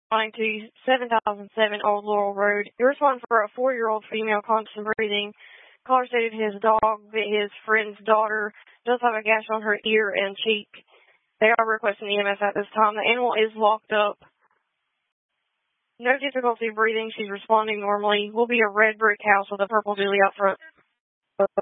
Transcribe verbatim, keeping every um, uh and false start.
Responding to seven thousand seven Old Laurel Road. You're responding for a four-year-old female constant breathing. Caller stated his dog bit his friend's daughter. Does have a gash on her ear and cheek. They are requesting E M S at this time. The animal is locked up. No difficulty breathing. She's responding normally. Will be a red brick house with a purple dually out front.